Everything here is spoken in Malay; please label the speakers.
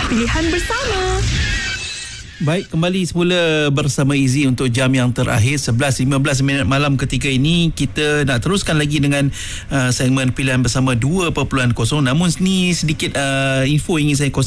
Speaker 1: Pilihan bersama.
Speaker 2: Baik, kembali semula bersama Izzy untuk jam yang terakhir 11.15 malam ketika ini. Kita nak teruskan lagi dengan segmen pilihan bersama 2.0. Namun ni sedikit info ingin saya kongsi